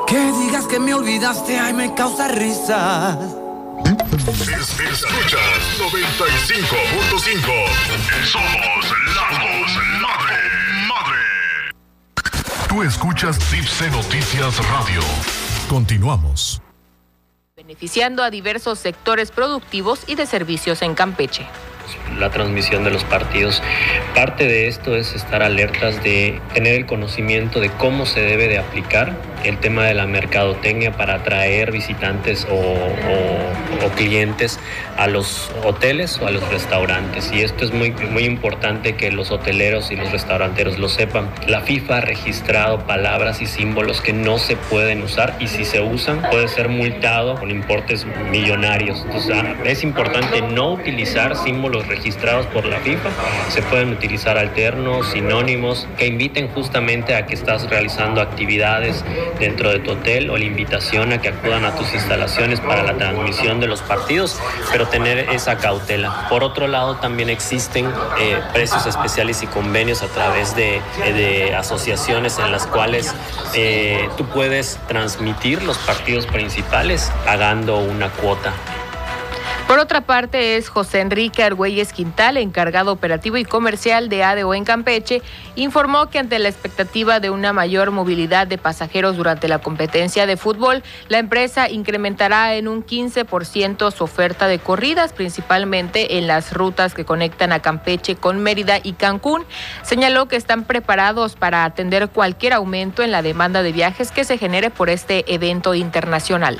Que digas que me olvidaste, ay, me causa risa. Escuchas 95.5. Somos la voz madre. Tú escuchas Dipse Noticias Radio. Continuamos. Beneficiando a diversos sectores productivos y de servicios en Campeche. La transmisión de los partidos. Parte de esto es estar alertas de tener el conocimiento de cómo se debe de aplicar el tema de la mercadotecnia para atraer visitantes o clientes a los hoteles o a los restaurantes. Y esto es muy, muy importante que los hoteleros y los restauranteros lo sepan. La FIFA ha registrado palabras y símbolos que no se pueden usar, y si se usan puede ser multado con importes millonarios. Entonces es importante no utilizar símbolos registrados por la FIFA. Se pueden utilizar alternos, sinónimos, que inviten justamente a que estás realizando actividades dentro de tu hotel, o la invitación a que acudan a tus instalaciones para la transmisión de los partidos, pero tener esa cautela. Por otro lado, también existen precios especiales y convenios a través de asociaciones en las cuales tú puedes transmitir los partidos principales pagando una cuota. Por otra parte, es José Enrique Argüelles Quintal, encargado operativo y comercial de ADO en Campeche, informó que ante la expectativa de una mayor movilidad de pasajeros durante la competencia de fútbol, la empresa incrementará en un 15% su oferta de corridas, principalmente en las rutas que conectan a Campeche con Mérida y Cancún. Señaló que están preparados para atender cualquier aumento en la demanda de viajes que se genere por este evento internacional.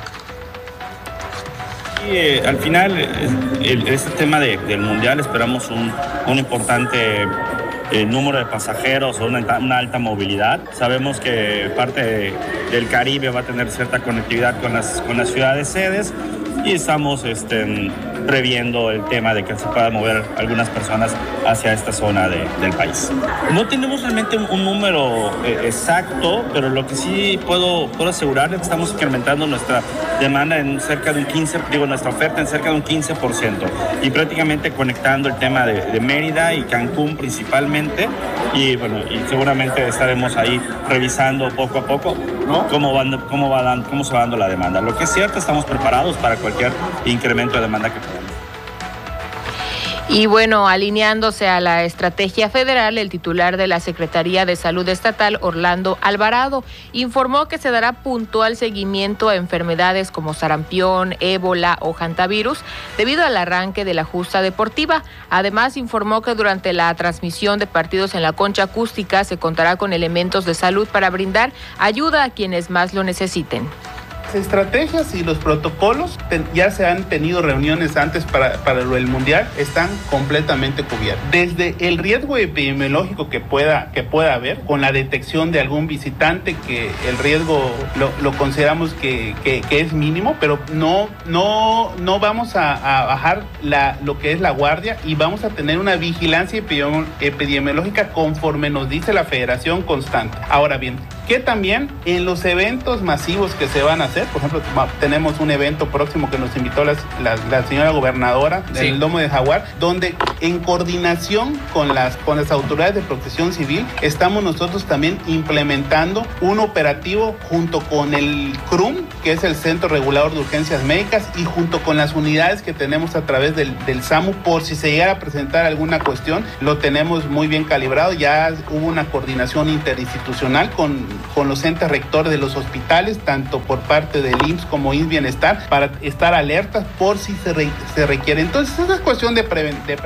Y al final, este tema del Mundial, esperamos un importante número de pasajeros o una alta movilidad. Sabemos que parte del Caribe va a tener cierta conectividad con las ciudades sedes, y estamos previendo el tema de que se puedan mover algunas personas hacia esta zona del país. No tenemos realmente un número exacto, pero lo que sí puedo asegurar es que estamos incrementando nuestra demanda en cerca de un 15%, nuestra oferta en cerca de un 15%, y prácticamente conectando el tema de Mérida y Cancún principalmente, y bueno, y seguramente estaremos ahí revisando poco a poco, ¿no?, cómo se va dando la demanda. Lo que es cierto, estamos preparados para cualquier incremento de demanda que podamos. Y bueno, alineándose a la estrategia federal, el titular de la Secretaría de Salud Estatal, Orlando Alvarado, informó que se dará puntual seguimiento a enfermedades como sarampión, ébola o hantavirus debido al arranque de la justa deportiva. Además, informó que durante la transmisión de partidos en la concha acústica se contará con elementos de salud para brindar ayuda a quienes más lo necesiten. Las estrategias y los protocolos ya se han tenido reuniones antes para el Mundial, están completamente cubiertos. Desde el riesgo epidemiológico que pueda haber, con la detección de algún visitante, que el riesgo lo consideramos que es mínimo, pero no vamos a bajar lo que es la guardia, y vamos a tener una vigilancia epidemiológica conforme nos dice la Federación constante. Ahora bien, que también en los eventos masivos que se van a hacer, por ejemplo, tenemos un evento próximo que nos invitó la señora gobernadora del Domo de Jaguar, donde en coordinación con las autoridades de protección civil estamos nosotros también implementando un operativo junto con el CRUM, que es el Centro Regulador de Urgencias Médicas, y junto con las unidades que tenemos a través del SAMU, por si se llegara a presentar alguna cuestión, lo tenemos muy bien calibrado. Ya hubo una coordinación interinstitucional con los entes rectores de los hospitales, tanto por parte del IMSS como IMSS Bienestar, para estar alertas por si se requiere. Entonces, esa es cuestión de prevención.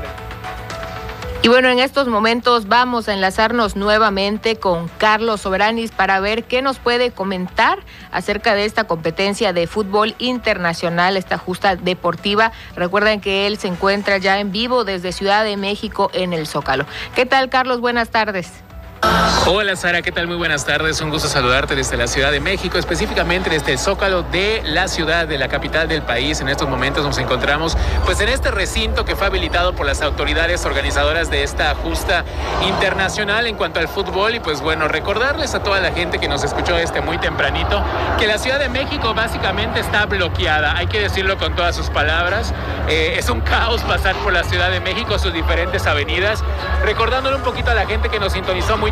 Y bueno, en estos momentos vamos a enlazarnos nuevamente con Carlos Soberanis para ver qué nos puede comentar acerca de esta competencia de fútbol internacional, esta justa deportiva. Recuerden que él se encuentra ya en vivo desde Ciudad de México en el Zócalo. ¿Qué tal, Carlos? Buenas tardes. Hola Sara, ¿qué tal? Muy buenas tardes, un gusto saludarte desde la Ciudad de México, específicamente desde el Zócalo de la ciudad, de la capital del país. En estos momentos nos encontramos pues en este recinto que fue habilitado por las autoridades organizadoras de esta justa internacional en cuanto al fútbol. Y pues bueno, recordarles a toda la gente que nos escuchó muy tempranito que la Ciudad de México básicamente está bloqueada, hay que decirlo con todas sus palabras. Es un caos pasar por la Ciudad de México, sus diferentes avenidas. Recordándole un poquito a la gente que nos sintonizó muy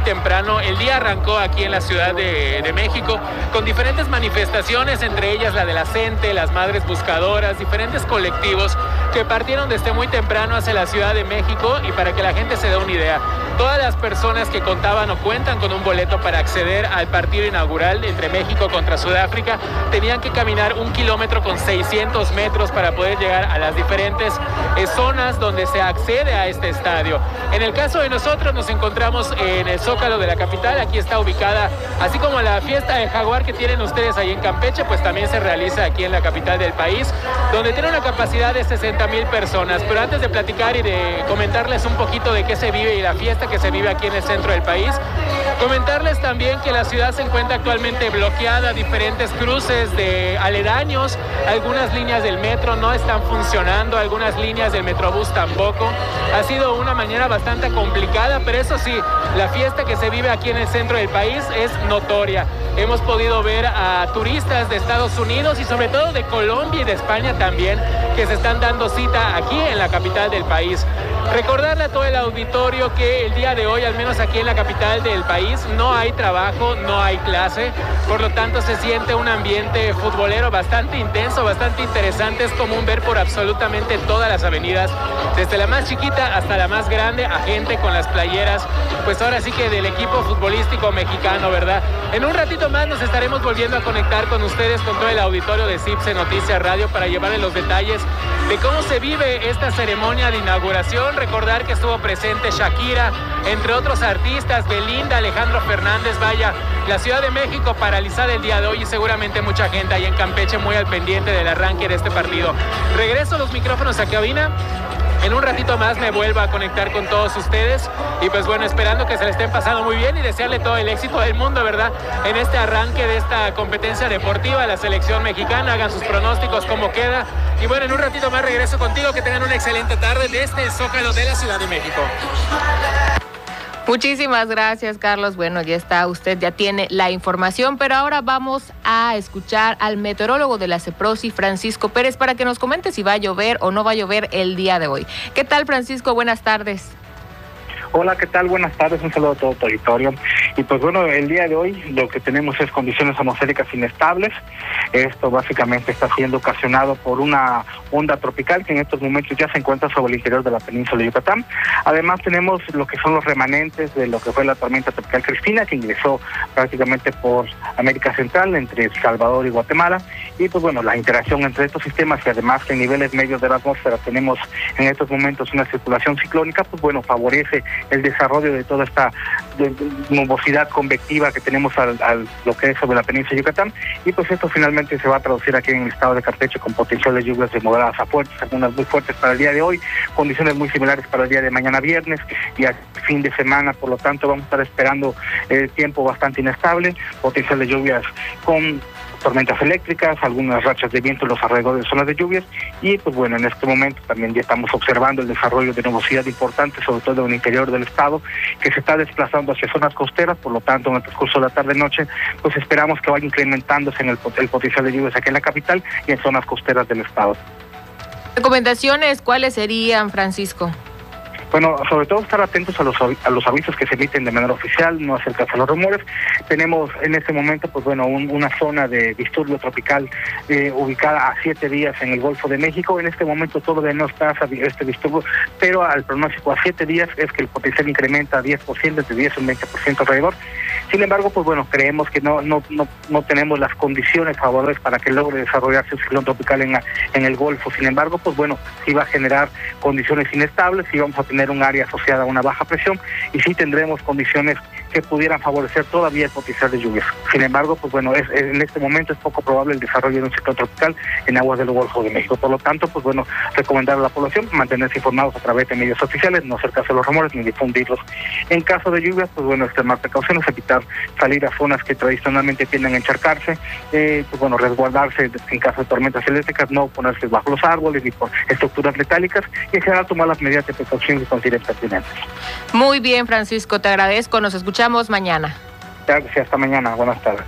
temprano. El día arrancó aquí en la Ciudad de México con diferentes manifestaciones, entre ellas la de la CENTE, las Madres Buscadoras, diferentes colectivos que partieron desde muy temprano hacia la Ciudad de México. Y para que la gente se dé una idea, todas las personas que contaban o cuentan con un boleto para acceder al partido inaugural entre México contra Sudáfrica tenían que caminar 1 kilómetro con 600 metros para poder llegar a las diferentes zonas donde se accede a este estadio. En el caso de nosotros nos encontramos en el Zócalo de la capital. Aquí está ubicada, así como la fiesta de Jaguar que tienen ustedes ahí en Campeche, pues también se realiza aquí en la capital del país, donde tiene una capacidad de 60,000 personas. Pero antes de platicar y de comentarles un poquito de qué se vive y la fiesta que se vive aquí en el centro del país, comentarles también que la ciudad se encuentra actualmente bloqueada, diferentes cruces de aledaños, algunas líneas del metro no están funcionando, algunas líneas del Metrobús tampoco. Ha sido una mañana bastante complicada, pero eso sí, la fiesta que se vive aquí en el centro del país es notoria. Hemos podido ver a turistas de Estados Unidos y sobre todo de Colombia y de España también, que se están dando cita aquí en la capital del país. Recordarle a todo el auditorio que el día de hoy, al menos aquí en la capital del país, no hay trabajo, no hay clase, por lo tanto se siente un ambiente futbolero bastante intenso, bastante interesante. Es común ver por absolutamente todas las avenidas, desde la más chiquita hasta la más grande, a gente con las playeras, pues ahora sí que del equipo futbolístico mexicano, ¿verdad? En un ratito más nos estaremos volviendo a conectar con ustedes, con todo el auditorio de CIPSE Noticias Radio, para llevarles los detalles de cómo se vive esta ceremonia de inauguración. Recordar que estuvo presente Shakira, entre otros artistas, Belinda, Alejandro Fernández. Vaya, la Ciudad de México paralizada el día de hoy y seguramente mucha gente ahí en Campeche muy al pendiente del arranque de este partido. Regreso los micrófonos a cabina. En un ratito más me vuelvo a conectar con todos ustedes y pues bueno, esperando que se le estén pasando muy bien y desearle todo el éxito del mundo, ¿verdad? En este arranque de esta competencia deportiva, la selección mexicana, hagan sus pronósticos, cómo queda. Y bueno, en un ratito más regreso contigo, que tengan una excelente tarde desde el Zócalo de la Ciudad de México. Muchísimas gracias, Carlos. Bueno, ya está, usted ya tiene la información, pero ahora vamos a escuchar al meteorólogo de la CEPROSI, Francisco Pérez, para que nos comente si va a llover o no va a llover el día de hoy. ¿Qué tal, Francisco? Buenas tardes. Hola, ¿qué tal? Buenas tardes, un saludo a todo tu auditorio. Y pues bueno, el día de hoy lo que tenemos es condiciones atmosféricas inestables. Esto básicamente está siendo ocasionado por una onda tropical que en estos momentos ya se encuentra sobre el interior de la península de Yucatán. Además tenemos lo que son los remanentes de lo que fue la tormenta tropical Cristina, que ingresó prácticamente por América Central, entre El Salvador y Guatemala. Y pues bueno, la interacción entre estos sistemas, y además que en niveles medios de la atmósfera tenemos en estos momentos una circulación ciclónica, pues bueno, favorece el desarrollo de toda esta nubosidad convectiva que tenemos al lo que es sobre la península de Yucatán. Y pues esto finalmente se va a traducir aquí en el estado de Campeche con potencial de lluvias de moderadas a fuertes, algunas muy fuertes para el día de hoy, condiciones muy similares para el día de mañana viernes y al fin de semana. Por lo tanto, vamos a estar esperando tiempo bastante inestable, potencial de lluvias con tormentas eléctricas, algunas rachas de viento en los alrededores de zonas de lluvias. Y pues bueno, en este momento también ya estamos observando el desarrollo de nubosidad importante, sobre todo en el interior del estado, que se está desplazando hacia zonas costeras. Por lo tanto, en el transcurso de la tarde-noche, pues esperamos que vaya incrementándose en el potencial de lluvias aquí en la capital y en zonas costeras del estado. ¿Recomendaciones cuáles serían, Francisco? Bueno, sobre todo estar atentos a los avisos que se emiten de manera oficial, no acercarse a los rumores. Tenemos en este momento, pues bueno, una zona de disturbio tropical ubicada a 7 días en el Golfo de México. En este momento todavía no está este disturbio, pero al pronóstico a 7 días es que el potencial incrementa a 10%, entre 10 y un 20% alrededor. Sin embargo, pues bueno, creemos que no tenemos las condiciones favorables para que logre desarrollarse un ciclón tropical en el Golfo. Sin embargo, pues bueno, sí va a generar condiciones inestables y vamos a tener un área asociada a una baja presión y sí tendremos condiciones que pudieran favorecer todavía el potencial de lluvias. Sin embargo, pues bueno, en este momento es poco probable el desarrollo de un ciclón tropical en aguas del Golfo de México. Por lo tanto, pues bueno, recomendar a la población mantenerse informados a través de medios oficiales, no acercarse a los rumores ni difundirlos. En caso de lluvias, pues bueno, extremar precauciones, evitar salir a zonas que tradicionalmente tienden a encharcarse, pues bueno, resguardarse en caso de tormentas eléctricas, no ponerse bajo los árboles ni por estructuras metálicas y en general tomar las medidas de precaución que consideren pertinentes. Muy bien, Francisco, te agradezco, nos escuchamos mañana. Gracias, hasta mañana, buenas tardes.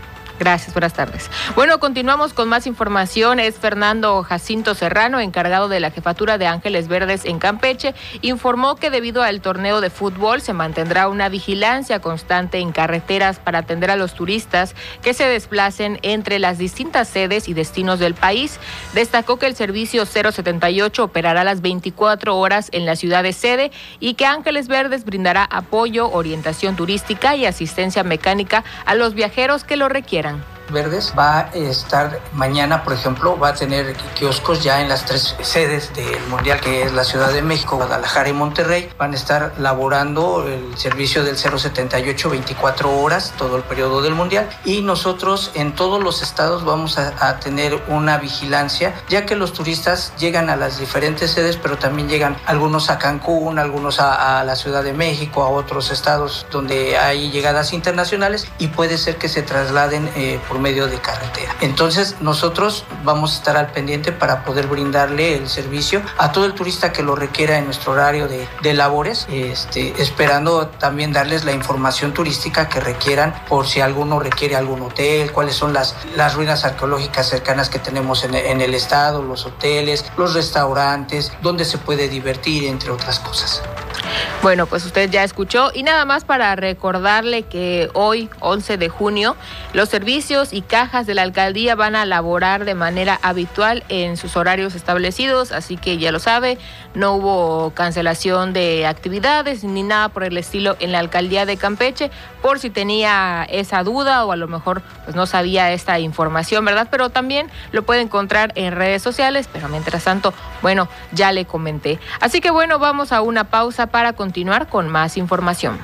Gracias, buenas tardes. Bueno, continuamos con más información. Es Fernando Jacinto Serrano, encargado de la jefatura de Ángeles Verdes en Campeche, informó que debido al torneo de fútbol se mantendrá una vigilancia constante en carreteras para atender a los turistas que se desplacen entre las distintas sedes y destinos del país. Destacó que el servicio 078 operará las 24 horas en la ciudad de sede y que Ángeles Verdes brindará apoyo, orientación turística y asistencia mecánica a los viajeros que lo requieran. Verdes va a estar mañana, por ejemplo, va a tener kioscos ya en las 3 sedes del Mundial, que es la Ciudad de México, Guadalajara y Monterrey. Van a estar laborando el servicio del 078 24 horas, todo el periodo del Mundial. Y nosotros en todos los estados vamos a tener una vigilancia, ya que los turistas llegan a las diferentes sedes, pero también llegan algunos a Cancún, algunos a la Ciudad de México, a otros estados donde hay llegadas internacionales y puede ser que se trasladen por medio de carretera. Entonces nosotros vamos a estar al pendiente para poder brindarle el servicio a todo el turista que lo requiera en nuestro horario de labores, esperando también darles la información turística que requieran por si alguno requiere algún hotel, cuáles son las ruinas arqueológicas cercanas que tenemos en el estado, los hoteles, los restaurantes, donde se puede divertir, entre otras cosas. Bueno, pues usted ya escuchó y nada más para recordarle que hoy, 11 de junio, los servicios y cajas de la alcaldía van a laborar de manera habitual en sus horarios establecidos, así que ya lo sabe, no hubo cancelación de actividades ni nada por el estilo en la alcaldía de Campeche, por si tenía esa duda o a lo mejor pues no sabía esta información, ¿verdad? Pero también lo puede encontrar en redes sociales, pero mientras tanto, bueno, ya le comenté. Así que bueno, vamos a una pausa para continuar con más información.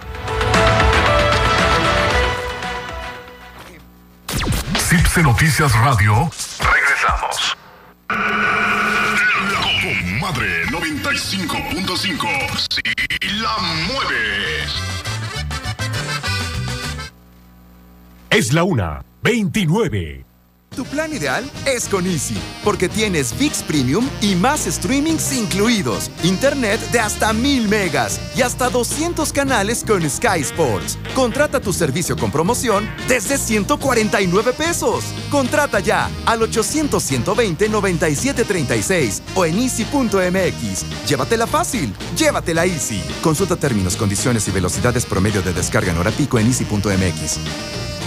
CIPSE Noticias Radio. Regresamos. La Comadre 95.5. Si la mueves. Es la 1:29. Tu plan ideal es con Easy, porque tienes ViX Premium y más streamings incluidos, internet de hasta 1000 megas y hasta 200 canales con Sky Sports. Contrata tu servicio con promoción desde 149 pesos. Contrata ya al 800-120-9736 o en easy.mx. Llévatela fácil, llévatela Easy. Consulta términos, condiciones y velocidades promedio de descarga en hora pico en easy.mx.